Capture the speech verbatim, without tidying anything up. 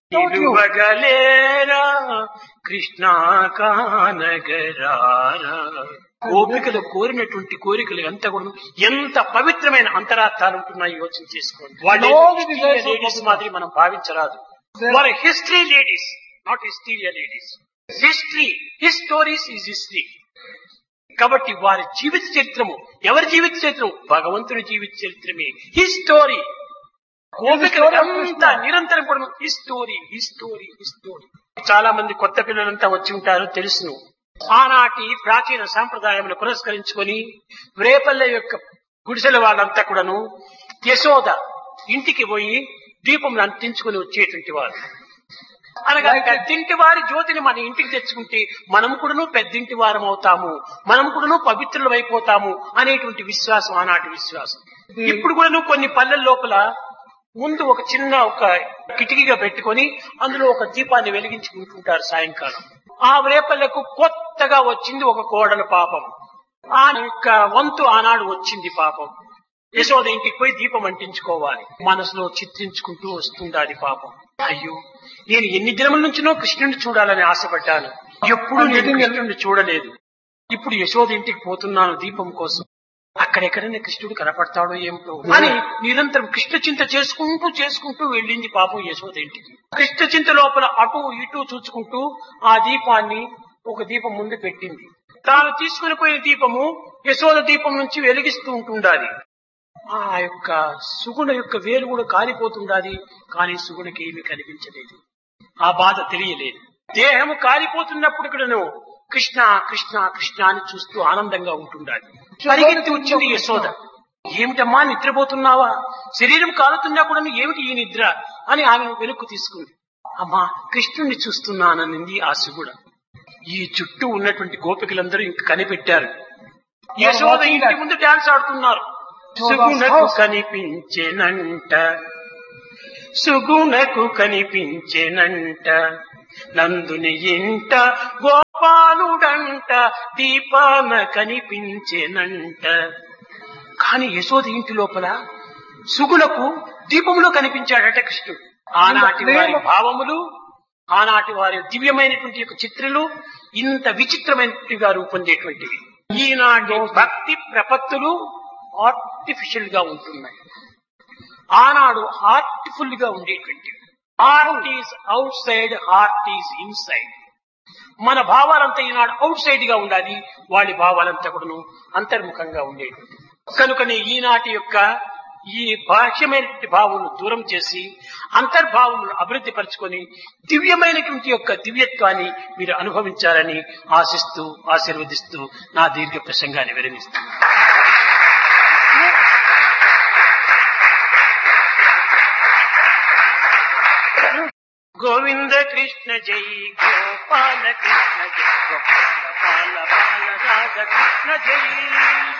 Don't you? నిలువగలేరా Krishna కానగరారా. గోపికలు కోరినటువంటి కోరికలు ఎంత కూడా ఎంత పవిత్రమైన అంతరార్థాలు ఉంటున్నాయి యోచన చేసుకోండి. వాళ్ళు లేడీస్ మాదిరి మనం భావించరాదు. వారు history ladies, not hysteria ladies. History, his stories is history. కాబట్టి వారి జీవిత చరిత్రము ఎవరి జీవిత చరిత్రం? భగవంతుని జీవిత చరిత్రమే హిస్ స్టోరీ. గోపికలంతా నిరంతరం కూడా ఈ స్టోరీ ఈ స్టోరీ ఈ స్టోరీ. చాలా మంది కొత్త పిల్లలంతా వచ్చి ఉంటారు తెలుసును. ఆనాటి ప్రాచీన సాంప్రదాయమును పురస్కరించుకొని రేపల్లె యొక్క గుడిసెల వాళ్ళంతా కూడాను యశోద ఇంటికి పోయి దీపం అంటించుకుని వచ్చేటువంటి వారు. అనగా పెద్దింటి వారి జ్యోతిని మన ఇంటికి తెచ్చుకుంటే మనం కూడాను పెద్దింటి వారం అవుతాము, మనం కూడాను పవిత్రులు అయిపోతాము అనేటువంటి విశ్వాసం ఆనాటి విశ్వాసం. ఇప్పుడు కూడాను కొన్ని పల్లెల లోపల ముందు ఒక చిన్న ఒక కిటికీగా పెట్టుకొని అందులో ఒక దీపాన్ని వెలిగించుకుంటుంటారు సాయంకాలం. ఆ రేపల్లకు కొత్తగా వచ్చింది ఒక కోడలు పాపం. ఆ యొక్క వంతు ఆనాడు వచ్చింది పాపం. యశోద ఇంటికి పోయి దీపం అంటించుకోవాలి. మనసులో చిత్రించుకుంటూ వస్తుండాలి పాపం. అయ్యో, నేను ఎన్ని దినముల నుంచినో కృష్ణుడిని చూడాలని ఆశపడ్డాను, ఎప్పుడు నేను కృష్ణుడిని చూడలేదు. ఇప్పుడు యశోద ఇంటికి పోతున్నాను దీపం కోసం. అక్కడెక్కడైనా కృష్ణుడు కనపడతాడో ఏమిటో అని నిరంతరం కృష్ణ చింత చేసుకుంటూ చేసుకుంటూ వెళ్ళింది పాపం యశోద ఇంటికి. కృష్ణ చింత లోపల అటు ఇటు చూచుకుంటూ ఆ దీపాన్ని ఒక దీపం ముందు పెట్టింది. తాను తీసుకుని పోయిన దీపము యశోద దీపం నుంచి వెలిగిస్తూ ఉంటుండాలి. ఆ యొక్క సుగుణ యొక్క వేలు కూడా కాలిపోతుండాలి. కానీ సుగుణకి ఏమీ కనిపించలేదు, ఆ బాధ తెలియలేదు. దేహము కాలిపోతున్నప్పుడు కూడాను కృష్ణ కృష్ణ కృష్ణ అని చూస్తూ ఆనందంగా ఉంటుండాలి. పరిగెత్తి వచ్చింది యశోద. ఏమిటమ్మా నిద్రపోతున్నావా? శరీరం కాలుతున్నా కూడా ఏమిటి ఈ నిద్ర అని ఆమెను వెనుక్కు తీసుకుంది. అమ్మా కృష్ణుణ్ణి చూస్తున్నాననింది ఆ సుగుణ. ఈ చుట్టూ ఉన్నటువంటి గోపికలందరూ ఇంక కనిపెట్టారు. యశోద ఇంటి ముందు డాన్స్ ఆడుతున్నారు. సుగుణకు కనిపించేనంట, సుగుణకు కనిపించేనంట, నందుని ఇంట గోపాలుడంట, దీపాన కనిపించేనంట. కాని యశోద ఇంటి లోపల సుగుణకు దీపములో కనిపించాడట కృష్ణుడు. ఆనాటి వారి భావములు, ఆనాటి వారి దివ్యమైనటువంటి యొక్క చిత్రలు ఇంత విచిత్రమైనట్టుగా రూపొందేటువంటివి. ఈనాటి భక్తి ప్రపత్తులు ఆర్టిఫిషియల్ గా ఉంటున్నాయి, ఆనాడు హార్ట్ఫుల్ గా ఉండేటువంటివి. Heart is out side, heart is inside. మన భావాలంతా ఈనాడు అవుట్ సైడ్ గా ఉండాలి, వాళ్ళ భావాలంతా కూడాను అంతర్ముఖంగా ఉండేటువంటి. కనుకనే ఈనాటి యొక్క ఈ బాహ్యమైనటువంటి భావములను దూరం చేసి అంతర్భావములను అభివృద్ధి పరచుకొని దివ్యమైనటువంటి యొక్క దివ్యత్వాన్ని మీరు అనుభవించాలని ఆశిస్తూ ఆశీర్వదిస్తూ నా దీర్ఘ ప్రసంగాన్ని విరమిస్తాను. గోవింద కృష్ణ జై, గోపాల కృష్ణ జై, గోపాల బాల బాల రాధ కృష్ణ జై.